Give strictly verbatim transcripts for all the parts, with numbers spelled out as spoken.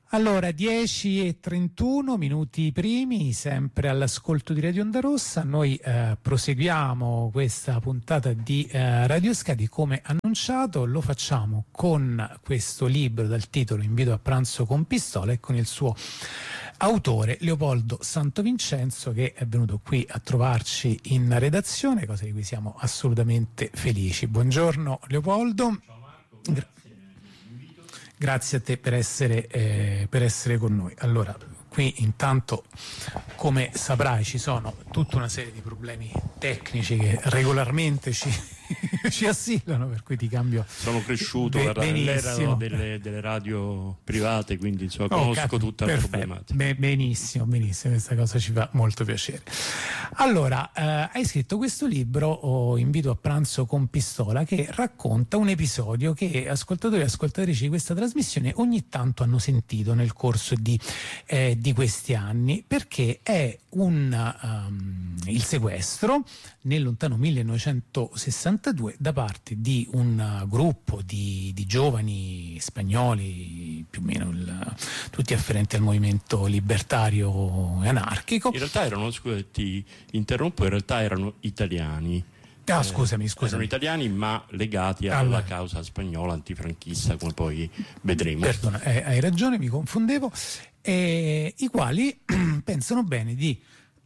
Allora, dieci e trentuno minuti primi, sempre all'ascolto di Radio Onda Rossa. Noi eh, proseguiamo questa puntata di eh, Radio Skadi. Come annunciato, lo facciamo con questo libro dal titolo Invito a pranzo con pistola e con il suo autore Leopoldo Santovincenzo, che è venuto qui a trovarci in redazione, cosa di cui siamo assolutamente felici. Buongiorno Leopoldo. Ciao Marco, Gra- Grazie a te per essere, eh, per essere con noi. Allora, qui intanto, come saprai, ci sono tutta una serie di problemi tecnici che regolarmente ci, ci assillano, per cui ti cambio. Sono cresciuto Be- nell'era delle, delle radio private, quindi insomma, oh, conosco cap- tutta la perfetto. problematica. Be- benissimo, benissimo, questa cosa ci fa molto piacere. Allora, eh, hai scritto questo libro, oh, Invito a pranzo con pistola, che racconta un episodio che ascoltatori e ascoltatrici di questa trasmissione ogni tanto hanno sentito nel corso di, eh, di questi anni, perché è un, um, il sequestro nel lontano millenovecentosessantadue da parte di un uh, gruppo di, di giovani spagnoli, più o meno il, tutti afferenti al movimento libertario e anarchico. In realtà erano, scusa, ti interrompo, in realtà erano italiani. Ah, scusami, scusami. Erano italiani ma legati alla allora. causa spagnola antifranchista, come poi vedremo. Perdona, eh, hai ragione, mi confondevo. Eh, I quali pensano bene di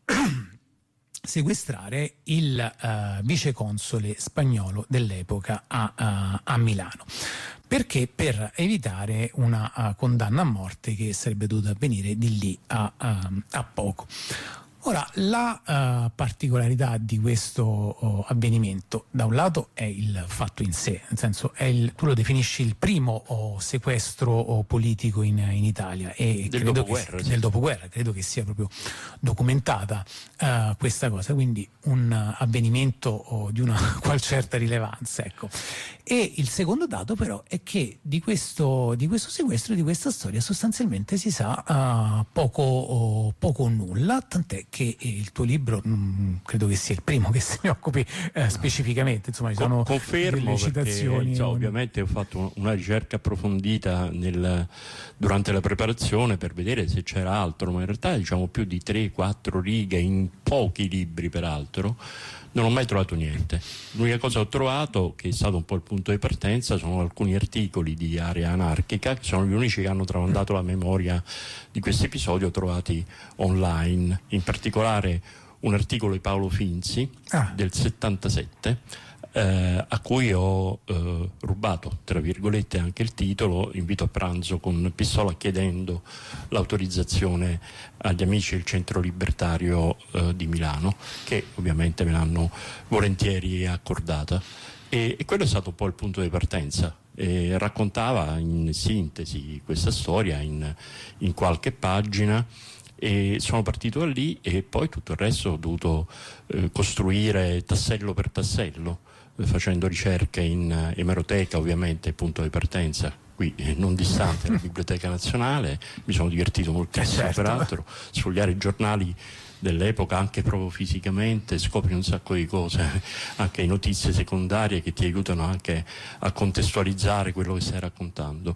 sequestrare il uh, viceconsole spagnolo dell'epoca a, uh, a Milano. Perché? Per evitare una uh, condanna a morte che sarebbe dovuta avvenire di lì a, uh, a poco. Ora, la uh, particolarità di questo uh, avvenimento, da un lato, è il fatto in sé, nel senso, è il, tu lo definisci il primo uh, sequestro uh, politico in, in Italia e del credo dopoguerra, che, sì. del dopoguerra, credo che sia proprio documentata uh, questa cosa, quindi un uh, avvenimento uh, di una qual certa rilevanza, ecco. E il secondo dato però è che di questo, di questo sequestro, di questa storia sostanzialmente si sa uh, poco o poco o nulla, tant'è che il tuo libro mh, credo che sia il primo che se ne occupi eh, specificamente, insomma ci sono confermo delle citazioni perché, insomma, ovviamente ho fatto una ricerca approfondita nel, durante la preparazione per vedere se c'era altro, ma in realtà diciamo più di tre quattro righe in pochi libri peraltro non ho mai trovato niente. L'unica cosa che ho trovato, che è stato un po' il punto di partenza, sono alcuni articoli di Area Anarchica, che sono gli unici che hanno tramandato la memoria di questo episodio trovati online, in particolare un articolo di Paolo Finzi ah. del settantasette, eh, a cui ho eh, rubato, tra virgolette, anche il titolo, Invito a pranzo con pistola, chiedendo l'autorizzazione agli amici del centro libertario eh, di Milano, che ovviamente me l'hanno volentieri accordata, e, e quello è stato un po' il punto di partenza. E raccontava in sintesi questa storia in, in qualche pagina, e sono partito da lì e poi tutto il resto ho dovuto eh, costruire tassello per tassello, eh, facendo ricerche in emeroteca, ovviamente punto di partenza qui eh, non distante dalla Biblioteca Nazionale. Mi sono divertito moltissimo, certo. peraltro, sfogliare i giornali dell'epoca, anche proprio fisicamente, scopri un sacco di cose, anche notizie secondarie che ti aiutano anche a contestualizzare quello che stai raccontando.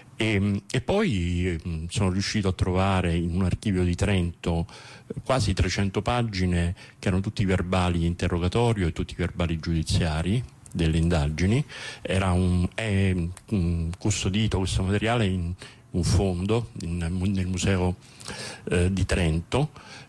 E, e poi eh, sono riuscito a trovare in un archivio di Trento eh, quasi trecento pagine che erano tutti verbali interrogatorio e tutti verbali giudiziari delle indagini. Era un, è un custodito questo materiale in un fondo in, nel museo eh, di Trento,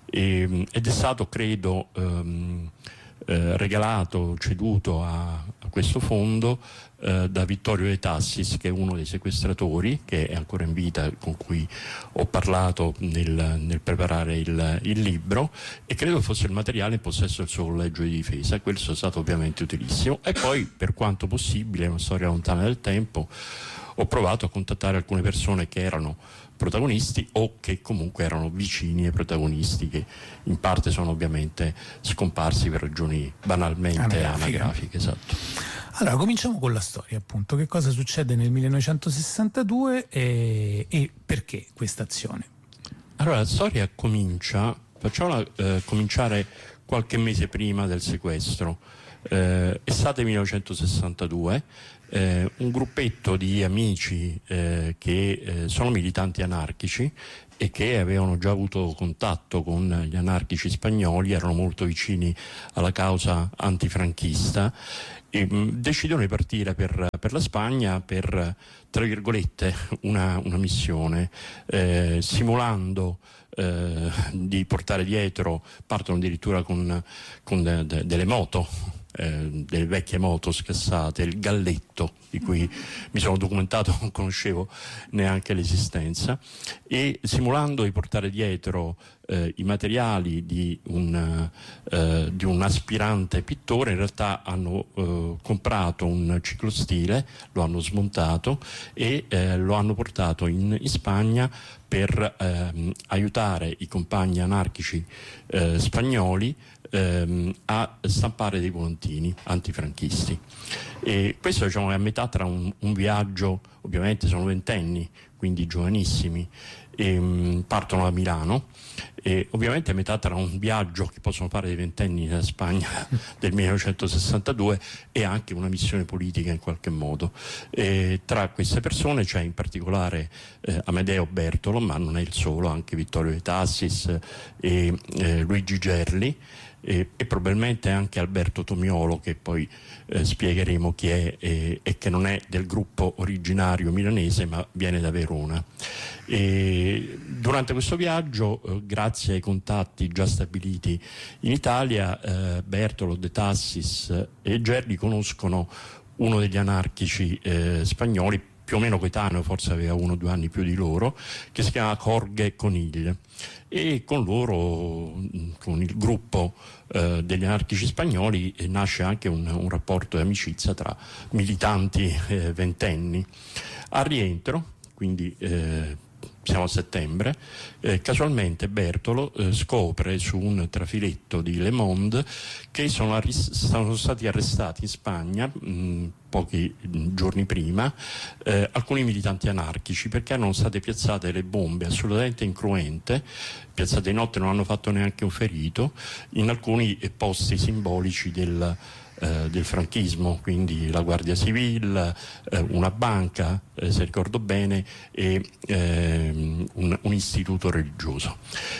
e, ed è stato, credo, ehm, eh, regalato, ceduto a, a questo fondo eh, da Vittorio De Tassis, che è uno dei sequestratori, che è ancora in vita, con cui ho parlato nel, nel preparare il, il libro, e credo fosse il materiale in possesso del suo collegio di difesa. Questo è stato ovviamente utilissimo. E poi, per quanto possibile, una storia lontana del tempo, ho provato a contattare alcune persone che erano protagonisti o che comunque erano vicini ai protagonisti, che in parte sono ovviamente scomparsi per ragioni banalmente anagrafiche. anagrafiche esatto. Allora, cominciamo con la storia, appunto. Che cosa succede nel millenovecentosessantadue e, e perché questa azione? Allora, la storia comincia, facciamola eh, cominciare qualche mese prima del sequestro. Eh, estate millenovecentosessantadue, eh, un gruppetto di amici eh, che eh, sono militanti anarchici e che avevano già avuto contatto con gli anarchici spagnoli, erano molto vicini alla causa antifranchista e mh, decidono di partire per, per la Spagna per, tra virgolette, una, una missione, eh, simulando eh, di portare dietro, partono addirittura con, con de, de, delle moto, eh, delle vecchie moto scassate, il galletto, di cui mi sono documentato, non conoscevo neanche l'esistenza, e simulando di portare dietro eh, i materiali di un, eh, di un aspirante pittore, in realtà hanno eh, comprato un ciclostile, lo hanno smontato e eh, lo hanno portato in, in Spagna per ehm, aiutare i compagni anarchici eh, spagnoli ehm, a stampare dei volantini antifranchisti. E questo, diciamo, è a metà tra un, un viaggio, ovviamente sono ventenni, quindi giovanissimi, e, um, partono da Milano, e ovviamente a metà tra un viaggio che possono fare dei ventenni nella Spagna del millenovecentosessantadue e anche una missione politica in qualche modo. E tra queste persone c'è in particolare eh, Amedeo Bertolo, ma non è il solo, anche Vittorio De Tassis e eh, Luigi Gerli, e, e probabilmente anche Alberto Tomiolo, che poi eh, spiegheremo chi è e, e che non è del gruppo originario milanese ma viene da Verona. E durante questo viaggio, eh, grazie ai contatti già stabiliti in Italia, eh, Bertolo, De Tassis e Gerli conoscono uno degli anarchici eh, spagnoli, più o meno coetaneo, forse aveva uno o due anni più di loro, che si chiama Jorge Conill, e con loro, con il gruppo eh, degli anarchici spagnoli, eh, nasce anche un, un rapporto di amicizia tra militanti eh, ventenni. Al rientro, quindi eh, siamo a settembre, eh, casualmente Bertolo eh, scopre su un trafiletto di Le Monde che sono, arris- sono stati arrestati in Spagna mh, pochi giorni prima eh, alcuni militanti anarchici, perché erano state piazzate le bombe assolutamente incruente, piazzate di notte, non hanno fatto neanche un ferito, in alcuni posti simbolici del Eh, del franchismo, quindi la Guardia Civile, eh, una banca, eh, se ricordo bene, e eh, un, un istituto religioso.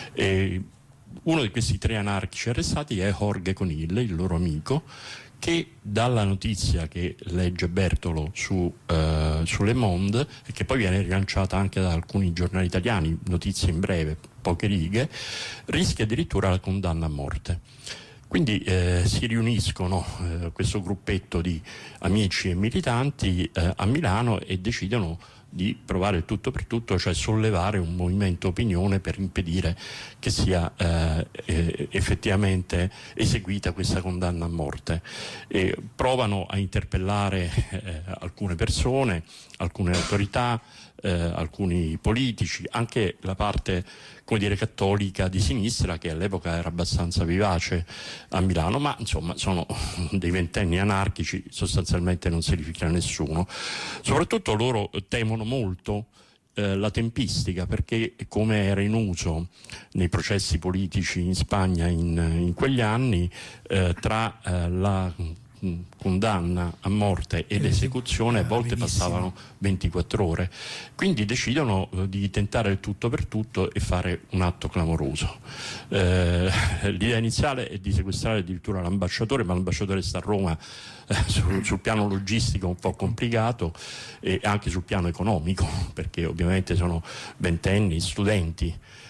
E uno di questi tre anarchici arrestati è Jorge Conill, il loro amico, che dalla notizia che legge Bertolo su, eh, su Le Monde, e che poi viene rilanciata anche da alcuni giornali italiani, notizie in breve, poche righe, rischia addirittura la condanna a morte. Quindi eh, si riuniscono eh, questo gruppetto di amici e militanti eh, a Milano e decidono di provare il tutto per tutto, cioè sollevare un movimento opinione per impedire che sia eh, eh, effettivamente eseguita questa condanna a morte. E provano a interpellare eh, alcune persone, alcune autorità, eh, alcuni politici, anche la parte, come dire, cattolica di sinistra, che all'epoca era abbastanza vivace a Milano, ma insomma sono dei ventenni anarchici, sostanzialmente non si rifiuta nessuno. Soprattutto loro temono molto eh, la tempistica, perché, come era in uso nei processi politici in Spagna in, in quegli anni, eh, tra eh, la condanna a morte e l'esecuzione a volte passavano ventiquattro ore, quindi decidono eh, di tentare il tutto per tutto e fare un atto clamoroso. Eh, l'idea iniziale è di sequestrare addirittura l'ambasciatore, ma l'ambasciatore sta a Roma, eh, sul, sul piano logistico un po' complicato e anche sul piano economico, perché ovviamente sono ventenni, studenti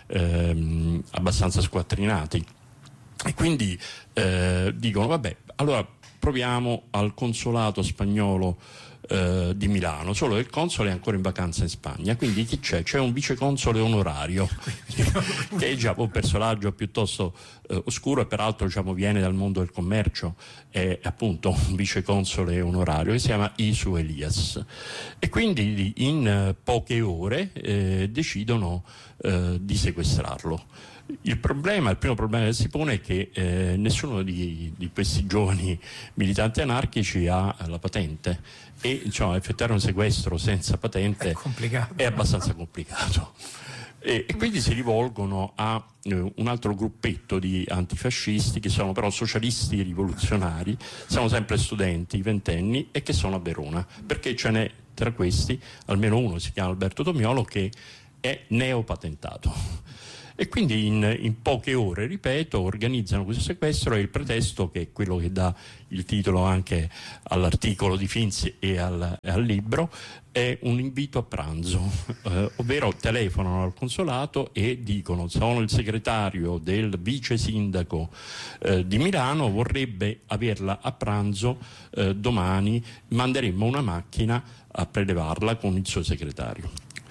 ehm, abbastanza squattrinati, e quindi eh, dicono vabbè, allora proviamo al consolato spagnolo eh, di Milano, solo che il console è ancora in vacanza in Spagna, quindi chi c'è? C'è un viceconsole onorario che è già un personaggio piuttosto eh, oscuro, e peraltro, diciamo, viene dal mondo del commercio, è appunto un viceconsole onorario che si chiama Isu Elias, e quindi in eh, poche ore eh, decidono eh, di sequestrarlo. Il problema, il primo problema che si pone è che eh, nessuno di, di questi giovani militanti anarchici ha la patente, e diciamo, effettuare un sequestro senza patente è complicato, è abbastanza complicato. E, e quindi si rivolgono a eh, un altro gruppetto di antifascisti che sono però socialisti rivoluzionari, sono sempre studenti, ventenni, e che sono a Verona, perché ce n'è tra questi almeno uno, si chiama Alberto Tomiolo, che è neopatentato. E quindi in, in poche ore, ripeto, organizzano questo sequestro, e il pretesto, che è quello che dà il titolo anche all'articolo di Finzi e al, e al libro, è un invito a pranzo, eh, ovvero telefonano al consolato e dicono: sono il segretario del vice sindaco eh, di Milano, vorrebbe averla a pranzo eh, domani, manderemmo una macchina a prelevarla con il suo segretario.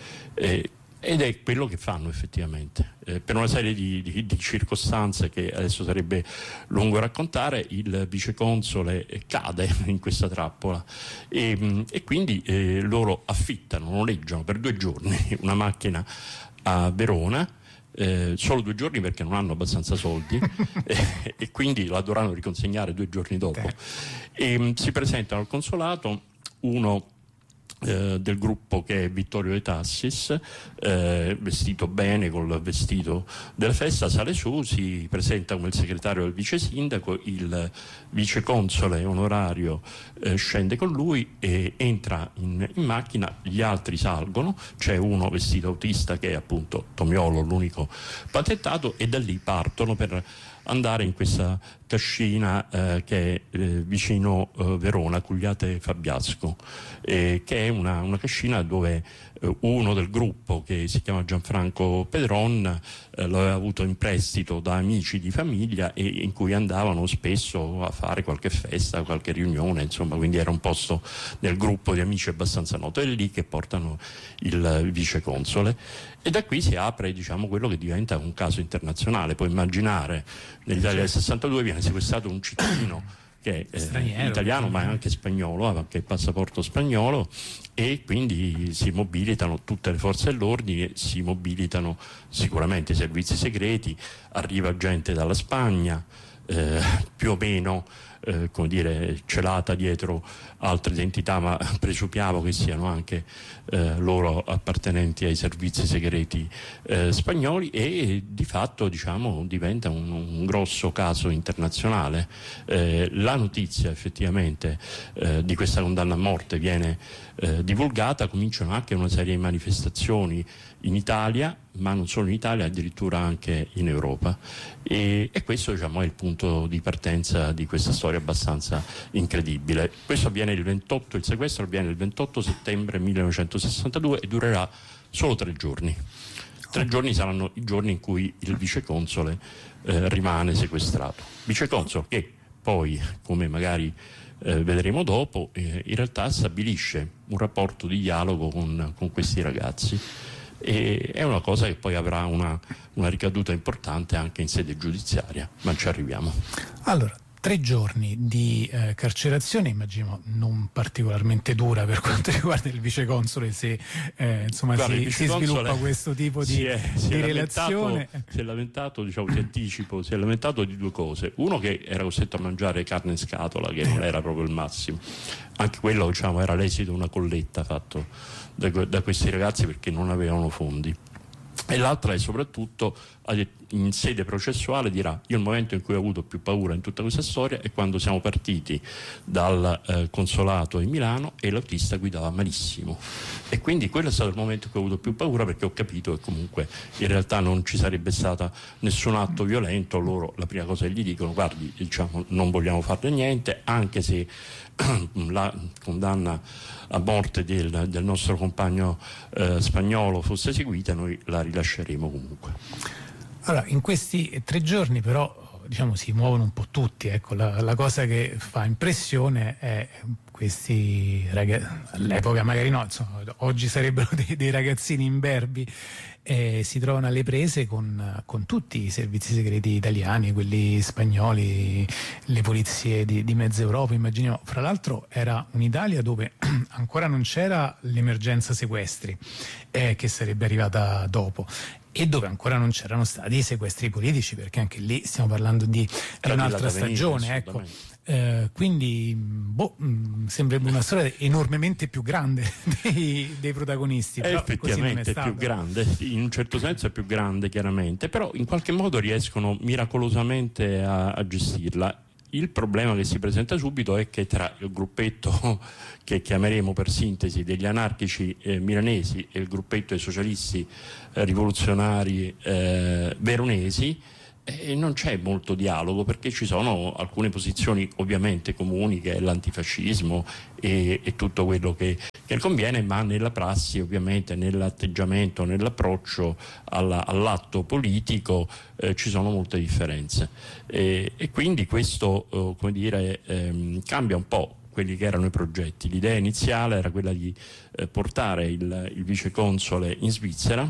Eh, Ed è quello che fanno effettivamente. Eh, per una serie di, di, di circostanze che adesso sarebbe lungo raccontare, il viceconsole cade in questa trappola e, e quindi eh, loro affittano, noleggiano per due giorni una macchina a Verona. Eh, solo due giorni perché non hanno abbastanza soldi e, e quindi la dovranno riconsegnare due giorni dopo. E, um, si presentano al consolato, uno Eh, del gruppo che è Vittorio De Tassis, eh, vestito bene col vestito della festa, sale su, si presenta come il segretario del vice sindaco, il viceconsole onorario eh, scende con lui e entra in, in macchina, gli altri salgono, c'è uno vestito autista che è appunto Tomiolo, l'unico patentato, e da lì partono per andare in questa cascina eh, che è eh, vicino eh, Verona, Cugliate Fabiasco, eh, che è una, una cascina dove eh, uno del gruppo, che si chiama Gianfranco Pedron, eh, lo aveva avuto in prestito da amici di famiglia, e in cui andavano spesso a fare qualche festa, qualche riunione, insomma, quindi era un posto nel gruppo di amici abbastanza noto. È lì che portano il, il viceconsole, e da qui si apre, diciamo, quello che diventa un caso internazionale. Puoi immaginare, nell'Italia del sessantadue viene sequestrato un cittadino che è eh, italiano ma è anche spagnolo, ha anche il passaporto spagnolo, e quindi si mobilitano tutte le forze dell'ordine, si mobilitano sicuramente i servizi segreti, arriva gente dalla Spagna, eh, più o meno eh, come dire, celata dietro altre identità, ma presumiamo che siano anche eh, loro appartenenti ai servizi segreti eh, spagnoli, e di fatto, diciamo, diventa un, un grosso caso internazionale. Eh, la notizia effettivamente eh, di questa condanna a morte viene eh, divulgata, cominciano anche una serie di manifestazioni in Italia, ma non solo in Italia, addirittura anche in Europa, e, e questo, diciamo, è il punto di partenza di questa storia abbastanza incredibile. Questo avviene il ventotto, il sequestro avviene il ventotto settembre millenovecentosessantadue e durerà solo tre giorni. Tre giorni saranno i giorni in cui il viceconsole eh, rimane sequestrato. Viceconsole che poi, come magari eh, vedremo dopo, eh, in realtà stabilisce un rapporto di dialogo con, con questi ragazzi. E è una cosa che poi avrà una, una ricaduta importante anche in sede giudiziaria, ma ci arriviamo. Allora, tre giorni di eh, carcerazione, immagino non particolarmente dura per quanto riguarda il viceconsole, se eh, insomma Guarda, si, si sviluppa questo tipo di, si è, si di è relazione. Si è lamentato, diciamo, ti anticipo, si è lamentato di due cose. Uno, che era costretto a mangiare carne in scatola, che non era proprio il massimo. Anche quello, diciamo, era l'esito di una colletta fatto da, da questi ragazzi perché non avevano fondi. E l'altra è soprattutto, in sede processuale dirà: io il momento in cui ho avuto più paura in tutta questa storia è quando siamo partiti dal eh, consolato in Milano e l'autista guidava malissimo, e quindi quello è stato il momento in cui ho avuto più paura, perché ho capito che comunque in realtà non ci sarebbe stato nessun atto violento. Loro la prima cosa che gli dicono: guardi, diciamo, non vogliamo farne niente, anche se la condanna a morte del, del nostro compagno eh, spagnolo fosse eseguita, noi la rilasceremo comunque. Allora, in questi tre giorni però, diciamo, si muovono un po' tutti, ecco. la, la cosa che fa impressione è questi ragazzi, all'epoca magari no, insomma, oggi sarebbero dei, dei ragazzini imberbi, eh, si trovano alle prese con, con tutti i servizi segreti italiani, quelli spagnoli, le polizie di, di mezza Europa, immaginiamo. Fra l'altro era un'Italia dove ancora non c'era l'emergenza sequestri, eh, che sarebbe arrivata dopo, e dove ancora non c'erano stati i sequestri politici, perché anche lì stiamo parlando di, di un'altra stagione, ecco. Eh, quindi boh, mh, sembrerebbe una storia enormemente più grande dei, dei protagonisti. È però effettivamente è più grande, in un certo senso è più grande chiaramente, però in qualche modo riescono miracolosamente a, a gestirla. Il problema che si presenta subito è che tra il gruppetto che chiameremo per sintesi degli anarchici eh, milanesi e il gruppetto dei socialisti eh, rivoluzionari eh, veronesi e non c'è molto dialogo, perché ci sono alcune posizioni ovviamente comuni, che è l'antifascismo e, e tutto quello che, che conviene, ma nella prassi, ovviamente nell'atteggiamento, nell'approccio alla, all'atto politico eh, ci sono molte differenze e, e quindi questo eh, come dire, ehm, cambia un po' quelli che erano i progetti. L'idea iniziale era quella di eh, portare il, il viceconsole in Svizzera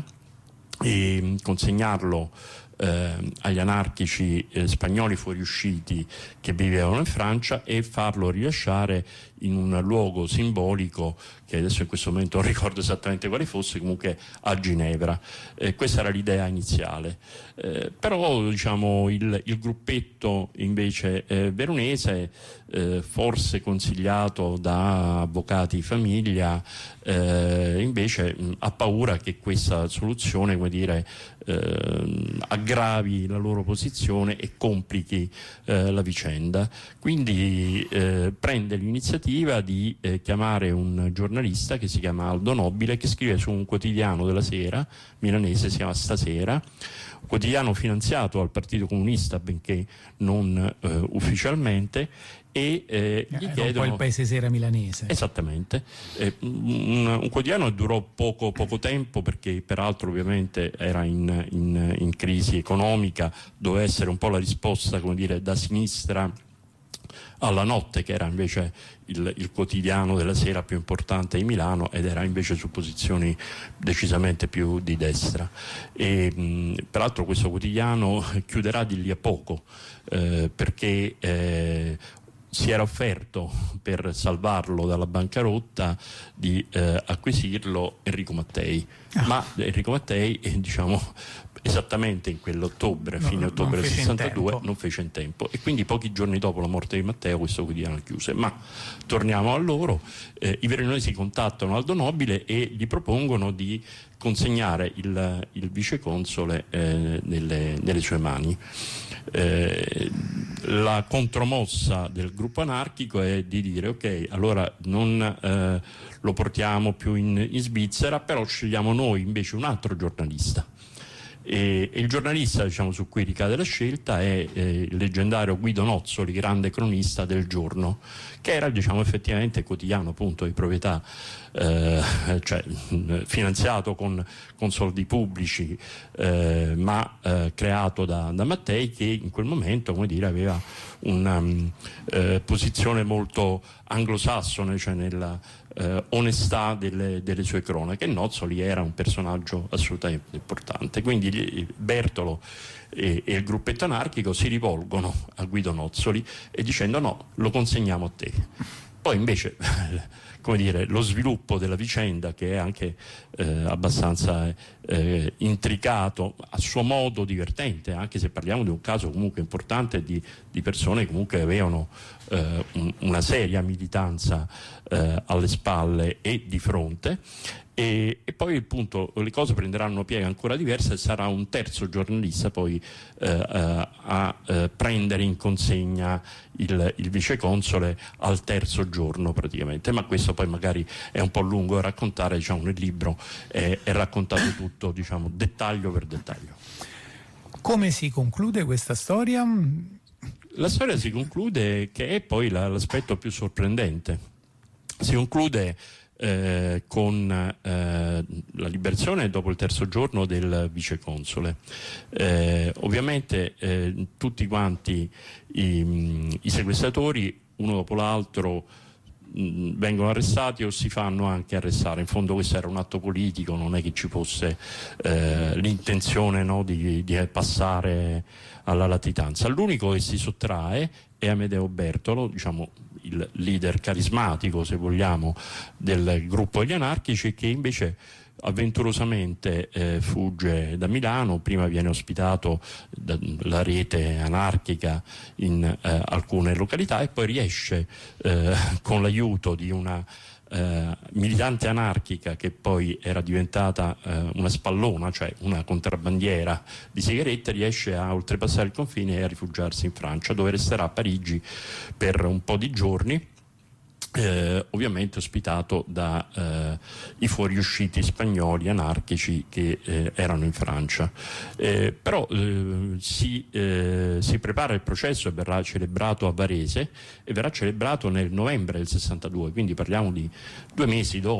e consegnarlo Eh, agli anarchici eh, spagnoli fuoriusciti che vivevano in Francia e farlo rilasciare in un luogo simbolico che adesso in questo momento non ricordo esattamente quale fosse, comunque a Ginevra. Eh, questa era l'idea iniziale, eh, però diciamo il, il gruppetto invece eh, veronese, eh, forse consigliato da avvocati di famiglia, eh, invece mh, ha paura che questa soluzione, come dire, eh, aggravi la loro posizione e complichi eh, la vicenda. Quindi eh, prende l'iniziativa di eh, chiamare un giornalista che si chiama Aldo Nobile, che scrive su un quotidiano della sera milanese, si chiama Stasera, quotidiano finanziato dal Partito Comunista benché non eh, ufficialmente, e eh, gli eh, chiedono... un po' il Paese Sera milanese. Esattamente, eh, un, un quotidiano durò poco, poco tempo, perché peraltro ovviamente era in, in, in crisi economica, doveva essere un po' la risposta, come dire, da sinistra alla Notte, che era invece il, il quotidiano della sera più importante di Milano, ed era invece su posizioni decisamente più di destra. E, mh, peraltro questo quotidiano chiuderà di lì a poco, eh, perché eh, si era offerto, per salvarlo dalla bancarotta, di eh, acquisirlo Enrico Mattei, ah. ma Enrico Mattei eh, diciamo esattamente in quell'ottobre, no, fine ottobre del sessantadue, non fece in tempo, e quindi pochi giorni dopo la morte di Matteo questo quotidiano chiuse. Ma torniamo a loro, eh, i veronesi contattano Aldo Nobile e gli propongono di consegnare il, il viceconsole eh, nelle, nelle sue mani. Eh, la contromossa del gruppo anarchico è di dire: ok, allora non eh, lo portiamo più in, in Svizzera, però scegliamo noi invece un altro giornalista. E, e il giornalista, diciamo, su cui ricade la scelta è eh, il leggendario Guido Nozzoli, grande cronista del Giorno, che era, diciamo, effettivamente quotidiano appunto di proprietà, eh, cioè finanziato con, con soldi pubblici, eh, ma eh, creato da, da Mattei, che in quel momento, come dire, aveva una um, eh, posizione molto anglosassone, cioè nella eh, onestà delle, delle sue cronache. Nozzoli era un personaggio assolutamente importante, quindi gli, Bertolo e, e il gruppetto anarchico si rivolgono a Guido Nozzoli e dicendo: no, lo consegniamo a te. Poi invece come dire, lo sviluppo della vicenda, che è anche eh, abbastanza eh, intricato, a suo modo divertente, anche se parliamo di un caso comunque importante di, di persone che comunque avevano eh, un, una seria militanza eh, alle spalle e di fronte. E, e poi appunto le cose prenderanno piega ancora diverse e sarà un terzo giornalista poi eh, eh, a eh, prendere in consegna il, il viceconsole al terzo giorno praticamente, ma questo poi magari è un po' lungo da raccontare, diciamo nel libro è, è raccontato tutto, diciamo, dettaglio per dettaglio. Come si conclude questa storia? La storia si conclude, che è poi la, l'aspetto più sorprendente, si conclude Eh, con eh, la liberazione dopo il terzo giorno del viceconsole. Eh, ovviamente eh, tutti quanti i, i sequestratori, uno dopo l'altro, mh, vengono arrestati o si fanno anche arrestare. In fondo questo era un atto politico, non è che ci fosse eh, l'intenzione, no, di, di passare alla latitanza. L'unico che si sottrae è Amedeo Bertolo, diciamo il leader carismatico, se vogliamo, del gruppo degli anarchici, che invece avventurosamente eh, fugge da Milano, prima viene ospitato dalla rete anarchica in eh, alcune località e poi riesce eh, con l'aiuto di una eh, militante anarchica che poi era diventata eh, una spallona, cioè una contrabbandiera di sigarette, riesce a oltrepassare il confine e a rifugiarsi in Francia, dove resterà a Parigi per un po' di giorni. Eh, ovviamente ospitato dai eh, fuoriusciti spagnoli anarchici che eh, erano in Francia. Eh, però eh, si, eh, si prepara il processo e verrà celebrato a Varese e verrà celebrato nel novembre del sessantadue, quindi parliamo di due mesi dopo.